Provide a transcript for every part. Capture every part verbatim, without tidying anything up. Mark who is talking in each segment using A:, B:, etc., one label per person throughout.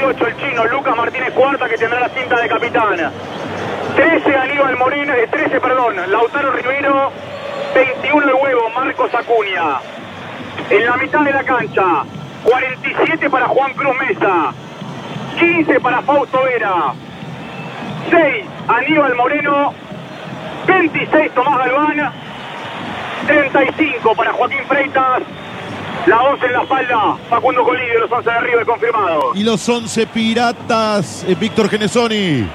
A: veintiocho el chino Lucas Martínez Cuarta, que tendrá la cinta de capitán. trece Aníbal Moreno, eh, trece, perdón, Lautaro Rivero. veintiuno el huevo, Marcos Acuña. En la mitad de la cancha, cuarenta y siete para Juan Cruz Mesa, quince para Fausto Vera, seis Aníbal Moreno, veintiséis Tomás Galván, treinta y cinco para Joaquín Freitas, la once en la espalda, Facundo Colidio, los once de River confirmados.
B: Y los once piratas, eh, Víctor Genesoni.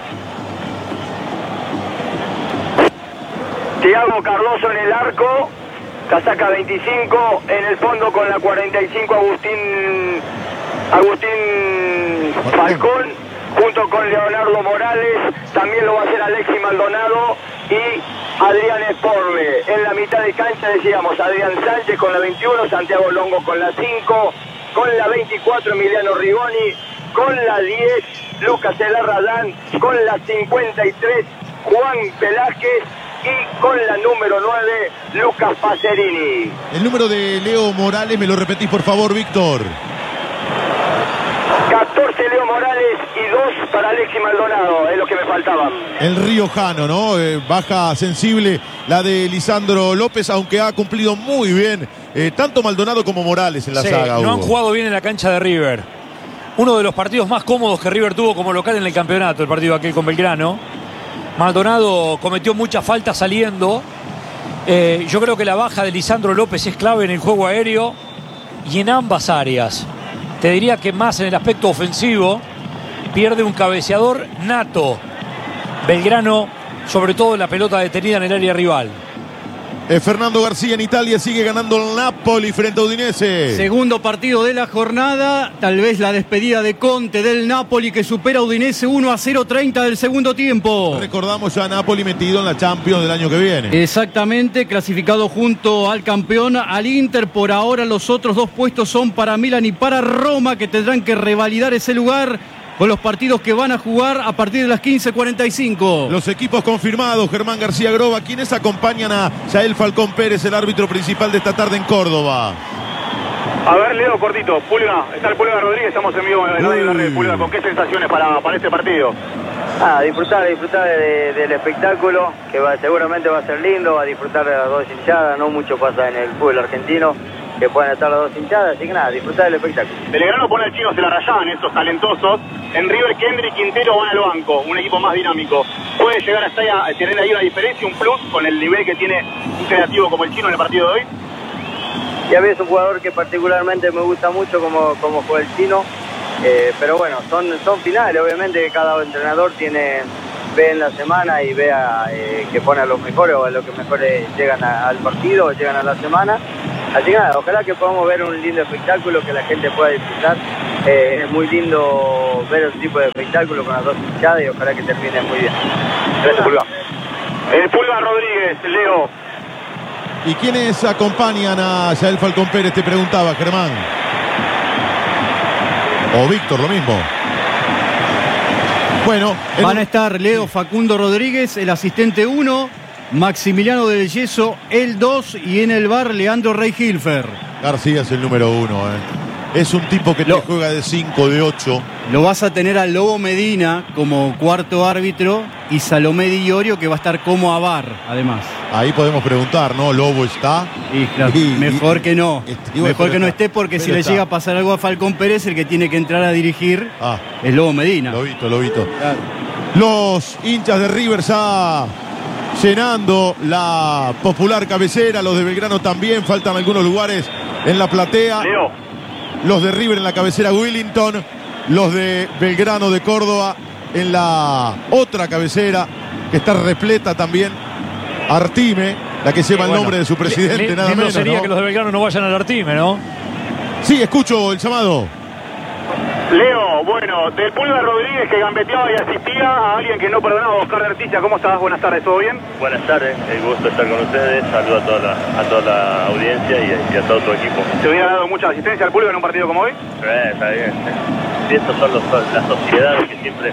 A: Thiago Cardoso en el arco, casaca veinticinco, en el fondo con la cuarenta y cinco Agustín Agustín Falcón, junto con Leonardo Morales, también lo va a hacer Alexis Maldonado y Adrián Esporbe. En la mitad de cancha decíamos Adrián Sánchez con la veintiuno, Santiago Longo con la cinco, con la veinticuatro Emiliano Rigoni, con la diez Lucas Elarradán, con la cincuenta y tres Juan Velázquez y con la número nueve Lucas Pacerini.
B: El número de Leo Morales, ¿me lo repetís por favor, Víctor?
A: catorce Leo Morales y dos para Alexis Maldonado, es lo que me faltaba.
B: El riojano, ¿no? Eh, baja sensible la de Lisandro López, aunque ha cumplido muy bien eh, tanto Maldonado como Morales en la
C: sí,
B: saga.
C: No
B: Hugo.
C: han jugado bien en la cancha de River. Uno de los partidos más cómodos que River tuvo como local en el campeonato, el partido aquel con Belgrano. Maldonado cometió muchas faltas saliendo. Eh, yo creo que la baja de Lisandro López es clave en el juego aéreo y en ambas áreas. Te diría que más en el aspecto ofensivo pierde un cabeceador nato. Belgrano, sobre todo en la pelota detenida en el área rival.
B: Eh, Fernando García en Italia sigue ganando el Napoli frente a Udinese.
D: Segundo partido de la jornada, tal vez la despedida de Conte del Napoli que supera a Udinese uno a cero treinta del segundo tiempo.
B: Recordamos ya a Napoli metido en la Champions del año que viene.
D: Exactamente, clasificado junto al campeón, al Inter. Por ahora los otros dos puestos son para Milan y para Roma, que tendrán que revalidar ese lugar con los partidos que van a jugar a partir de las quince cuarenta y cinco.
B: Los equipos confirmados, Germán García Groba, quienes acompañan a Yael Falcón Pérez, el árbitro principal de esta tarde en Córdoba.
A: A ver, Leo, cortito, Pulga, está el Pulga Rodríguez, estamos en vivo en la red. Pulga, ¿con qué sensaciones para, para este partido?
E: Ah, disfrutar, disfrutar de, del espectáculo, que va, seguramente va a ser lindo, a disfrutar de las dos hinchadas, no mucho pasa en el fútbol argentino, que pueden estar las dos hinchadas, así que nada, disfrutar del espectáculo.
A: Belgrano pone al chino, se la rayaban estos talentosos. En River, Kendrick Quintero van al banco, un equipo más dinámico. Puede llegar hasta a tener ahí una diferencia, un plus, con el nivel que tiene un creativo como el chino en el partido de hoy.
E: Y a mí es un jugador que particularmente me gusta mucho como, como juega el chino, eh, pero bueno, son, son finales, obviamente que cada entrenador tiene, ve en la semana y vea eh, que pone a los mejores o a los que mejores llegan a, al partido o llegan a la semana. Así que nada, ojalá que podamos ver un lindo espectáculo, que la gente pueda disfrutar. Eh, es muy lindo ver ese tipo de espectáculo con las dos hinchadas y ojalá que termine muy bien.
A: Gracias, Pulga. El Pulga Rodríguez, Leo.
B: ¿Y quiénes acompañan a Yael Falcón Pérez? Te preguntaba, Germán. O Víctor, lo mismo. Bueno, el...
D: van a estar Leo Facundo Rodríguez, el asistente uno, Maximiliano del Yeso, el dos, y en el bar Leandro Rey Hilfer.
B: García es el número uno, eh. Es un tipo que te
D: Lo...
B: juega de cinco, de ocho.
D: Lo vas a tener a Lobo Medina como cuarto árbitro y Salomé Di Iorio, que va a estar como A V A R, además.
B: Ahí podemos preguntar, ¿no? Lobo está.
D: Y, claro, y, mejor que no.
B: Este,
D: mejor que no
B: está,
D: esté, porque si le
B: está.
D: llega a pasar algo a Falcón Pérez, el que tiene que entrar a dirigir
B: ah,
D: es Lobo Medina.
B: Lobito, Lobito.
D: Claro.
B: Los hinchas de River ya llenando la popular cabecera, los de Belgrano también, faltan algunos lugares en la platea.
A: Leo.
B: Los de River en la cabecera Willington, los de Belgrano de Córdoba en la otra cabecera, que está repleta también, Artime, la que lleva sí, el bueno, nombre de su presidente, le, nada
C: lindo
B: menos.
C: sería
B: ¿no?
C: que los de Belgrano no vayan al Artime, ¿no?
B: Sí, escucho el llamado.
A: Leo, bueno, del Pulga Rodríguez que gambeteaba y asistía a alguien que no perdonaba, Oscar de Articia. ¿Cómo estás? Buenas tardes, ¿todo bien?
F: Buenas tardes, el gusto de estar con ustedes. Saludo a toda la, a toda la audiencia y, y a todo tu equipo.
A: ¿Te hubiera dado mucha asistencia al Pulga en un partido como hoy?
F: Eh, está bien. Y estos son los, las sociedades que siempre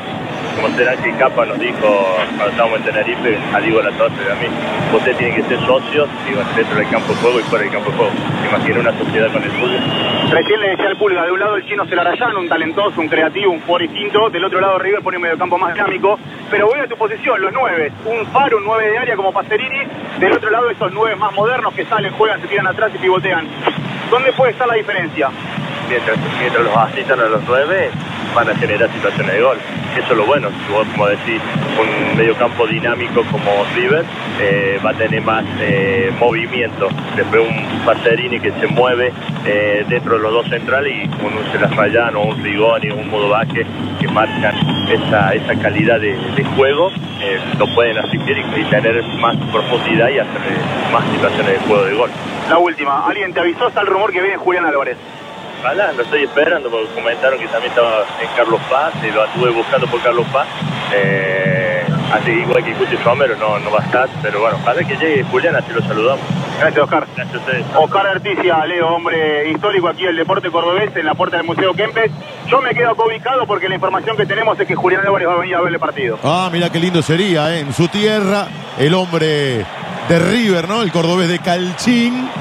F: como Sergio Capa nos dijo cuando estábamos en Tenerife, a Diego Latorre y a mí, ustedes tienen que ser socios digo, dentro del campo de juego y fuera del campo de juego. Imagina una sociedad con el fútbol.
A: Recién le decía al Pulga, de un lado el chino Celarayán, un talentoso, un creativo, un jugador distinto, del otro lado River pone un mediocampo más dinámico, pero voy a tu posición, los nueve, un Faro, un nueve de área como Pacerini, del otro lado esos nueve más modernos que salen, juegan, se tiran atrás y pivotean. ¿Dónde puede estar la diferencia?
F: Mientras, mientras los asistan a los nueve, van a generar situaciones de gol. Eso es lo bueno. Si vos, como decís, un mediocampo dinámico como River, eh, va a tener más eh, movimiento. Después un Pacerini que se mueve eh, dentro de los dos centrales y un Celarayán o un Rigoni o un Modo Vázquez que marcan esa, esa calidad de, de juego, eh, lo pueden asistir y, y tener más profundidad y hacer eh, más situaciones de juego de gol.
A: La última, alguien te avisó, está el rumor que viene Julián Álvarez.
F: Ojalá, lo estoy esperando porque comentaron que también estaba en Carlos Paz y lo estuve buscando por Carlos Paz. Eh, así igual que Cuti Romero no, no va a estar, pero bueno, ojalá que llegue Julián, así lo saludamos.
A: Gracias, Oscar.
F: Gracias a ustedes.
A: Oscar Articia, Leo, hombre histórico aquí del deporte cordobés, en la puerta del Museo Kempes. Yo me quedo acá ubicado porque la información que tenemos es que Julián Álvarez va a venir a ver el partido.
B: Ah, mira qué lindo sería, ¿eh? En su tierra, el hombre de River, ¿no? El cordobés de Calchín.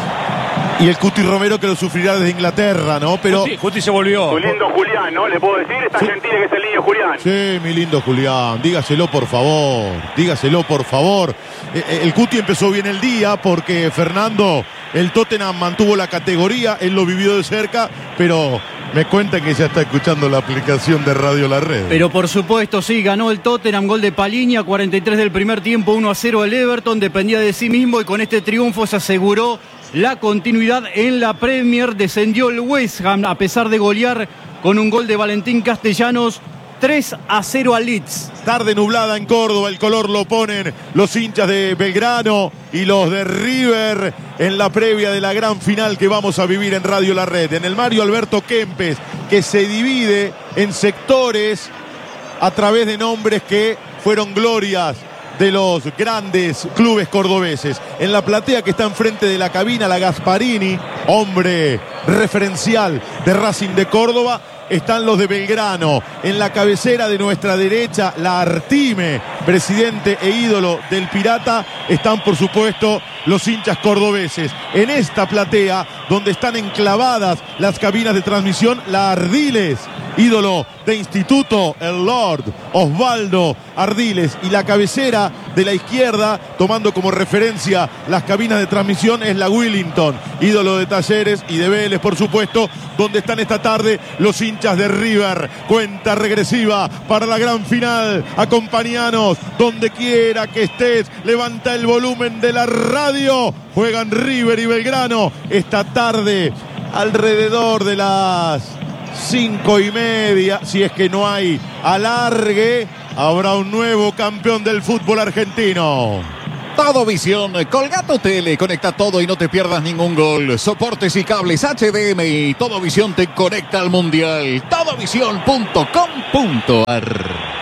B: Y el Cuti Romero que lo sufrirá desde Inglaterra, ¿no? Pero
C: Cuti, Cuti se volvió.
A: Tu lindo Julián, ¿no? Le puedo decir, está
B: Sí.
A: Gentile que es el niño Julián.
B: sí, mi lindo Julián, dígaselo por favor, dígaselo por favor. Eh, El Cuti empezó bien el día porque Fernando, el Tottenham mantuvo la categoría, él lo vivió de cerca, pero me cuenta que ya está escuchando la aplicación de Radio La Red.
D: Pero por supuesto, sí, ganó el Tottenham, gol de Paliña, cuarenta y tres del primer tiempo, uno a cero el Everton, dependía de sí mismo y con este triunfo se aseguró la continuidad en la Premier. Descendió el West Ham a pesar de golear con un gol de Valentín Castellanos, tres a cero al Leeds.
B: Tarde nublada en Córdoba, el color lo ponen los hinchas de Belgrano y los de River en la previa de la gran final que vamos a vivir en Radio La Red. En el Mario Alberto Kempes, que se divide en sectores a través de nombres que fueron glorias de los grandes clubes cordobeses. En la platea que está enfrente de la cabina, la Gasparini, hombre referencial de Racing de Córdoba, están los de Belgrano. En la cabecera de nuestra derecha, la Artime, presidente e ídolo del Pirata, están por supuesto los hinchas cordobeses. En esta platea, donde están enclavadas las cabinas de transmisión, la Ardiles, ídolo de Instituto, el Lord Osvaldo Ardiles. Y la cabecera de la izquierda, tomando como referencia las cabinas de transmisión, es la Willington, ídolo de Talleres y de Vélez, por supuesto, donde están esta tarde los hinchas de River. Cuenta regresiva para la gran final. Acompañanos donde quiera que estés. Levanta el volumen de la radio. Juegan River y Belgrano esta tarde alrededor de las cinco y media. Si es que no hay alargue, habrá un nuevo campeón del fútbol argentino.
G: Todo Visión, Colgato Tele, conecta todo y no te pierdas ningún gol. Soportes y cables H D M I, Todo Visión te conecta al Mundial. todo visión punto com punto a r.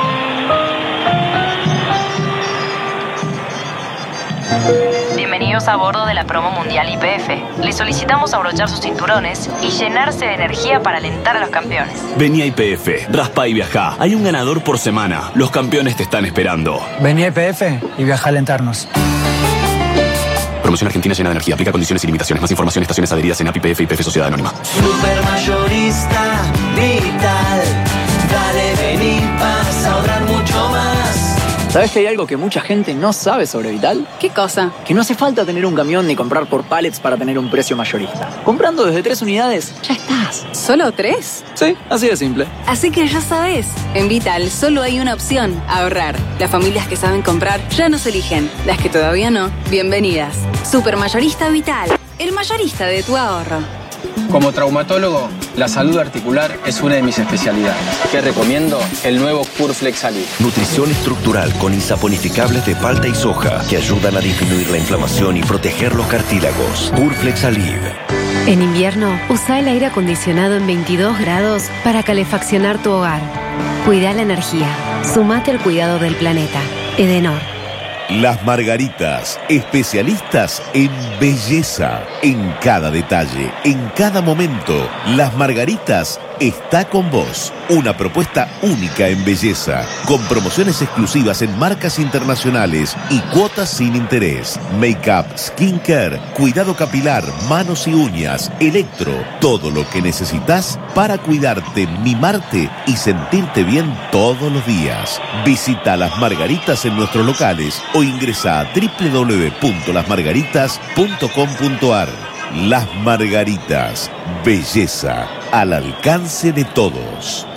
H: Bienvenidos a bordo de la promo mundial Y P F. Les solicitamos abrochar sus cinturones y llenarse de energía para alentar a los campeones.
I: Vení a Y P F, raspa y viajá. Hay un ganador por semana. Los campeones te están esperando.
J: Vení a Y P F y viaja a alentarnos.
I: Promoción argentina llena de energía. Aplica condiciones y limitaciones. Más información, estaciones adheridas en A P I P F y P F Sociedad Anónima.
K: Supermayorista Vital. Dale, vení, vas a ahorrar mucho más.
J: ¿Sabes que hay algo que mucha gente no sabe sobre Vital?
L: ¿Qué cosa?
J: Que no hace falta tener un camión ni comprar por pallets para tener un precio mayorista. Comprando desde tres unidades, ya estás.
L: ¿Solo tres?
J: Sí, así de simple.
L: Así que ya sabes, en Vital solo hay una opción, ahorrar. Las familias que saben comprar ya nos eligen. Las que todavía no, bienvenidas. Supermayorista Vital, el mayorista de tu ahorro.
M: Como traumatólogo, la salud articular es una de mis especialidades. ¿Qué recomiendo? El nuevo Curflex Alive.
N: Nutrición estructural con insaponificables de palta y soja que ayudan a disminuir la inflamación y proteger los cartílagos. Curflex Alive.
O: En invierno, usa el aire acondicionado en veintidós grados para calefaccionar tu hogar. Cuida la energía. Sumate al cuidado del planeta. Edenor.
N: Las Margaritas, especialistas en belleza, en cada detalle, en cada momento. Las Margaritas
P: está con vos. Una propuesta única en belleza, con promociones exclusivas en marcas internacionales y cuotas sin interés. Make-up, skincare, cuidado capilar, manos y uñas, electro, todo lo que necesitas para cuidarte, mimarte y sentirte bien todos los días. Visita Las Margaritas en nuestros locales o ingresa a doble u doble u doble u punto las margaritas punto com punto a r. Las Margaritas, belleza al alcance de todos.